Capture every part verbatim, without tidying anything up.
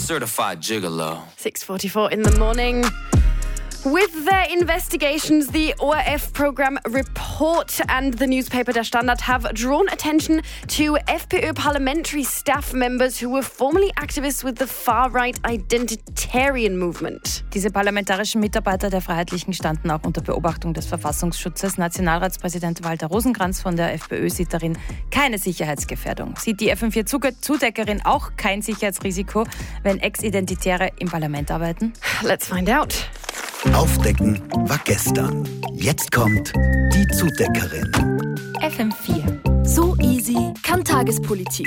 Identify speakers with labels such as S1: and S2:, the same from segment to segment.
S1: certified gigolo.
S2: six forty-four in the morning. With their investigations, the O R F program report and the newspaper Der Standard have drawn attention to FPÖ parliamentary staff members who were formerly activists with the far-right identitarian movement.
S3: Diese parlamentarischen Mitarbeiter der Freiheitlichen standen auch unter Beobachtung des Verfassungsschutzes. Nationalratspräsident Walter Rosenkranz von der FPÖ sieht darin keine Sicherheitsgefährdung. Sieht die F M vier Zudeckerin auch kein Sicherheitsrisiko, wenn Ex-Identitäre im Parlament arbeiten?
S2: Let's find out.
S4: Aufdecken war gestern. Jetzt kommt die Zudeckerin.
S3: F M vier.
S5: So easy kann Tagespolitik.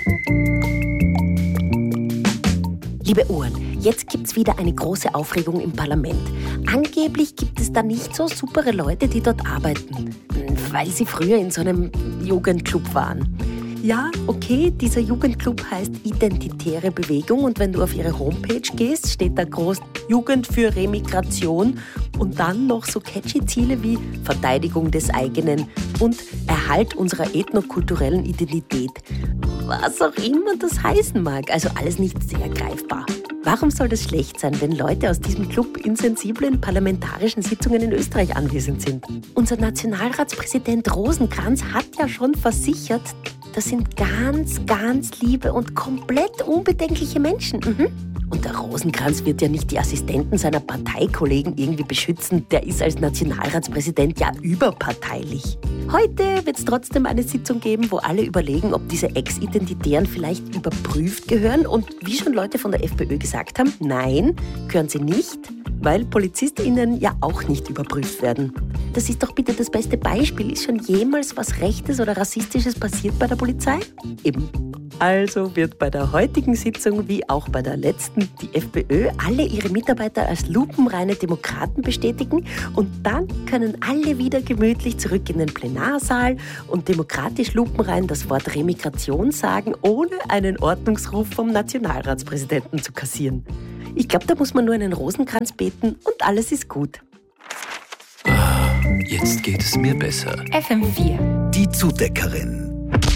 S6: Liebe Ohren, jetzt gibt's wieder eine große Aufregung im Parlament. Angeblich gibt es da nicht so supere Leute, die dort arbeiten, weil sie früher in so einem Jugendclub waren. Ja, okay, dieser Jugendclub heißt Identitäre Bewegung und wenn du auf ihre Homepage gehst, steht da groß Jugend für Remigration und dann noch so catchy Ziele wie Verteidigung des eigenen und Erhalt unserer ethnokulturellen Identität. Was auch immer das heißen mag, also alles nicht sehr greifbar. Warum soll das schlecht sein, wenn Leute aus diesem Club in sensiblen parlamentarischen Sitzungen in Österreich anwesend sind? Unser Nationalratspräsident Rosenkranz hat ja schon versichert, das sind ganz, ganz liebe und komplett unbedenkliche Menschen. Mhm. Und der Rosenkranz wird ja nicht die Assistenten seiner Parteikollegen irgendwie beschützen. Der ist als Nationalratspräsident ja überparteilich. Heute wird es trotzdem eine Sitzung geben, wo alle überlegen, ob diese Ex-Identitären vielleicht überprüft gehören. Und wie schon Leute von der FPÖ gesagt haben, nein, gehören sie nicht, weil PolizistInnen ja auch nicht überprüft werden. Das ist doch bitte das beste Beispiel. Ist schon jemals was Rechtes oder Rassistisches passiert bei der Polizei? Eben. Also wird bei der heutigen Sitzung wie auch bei der letzten die FPÖ alle ihre Mitarbeiter als lupenreine Demokraten bestätigen und dann können alle wieder gemütlich zurück in den Plenarsaal und demokratisch lupenrein das Wort Remigration sagen, ohne einen Ordnungsruf vom Nationalratspräsidenten zu kassieren. Ich glaube, da muss man nur einen Rosenkranz beten und alles ist gut.
S1: Jetzt geht es mir besser.
S3: F M vier.
S4: Die Zudeckerin.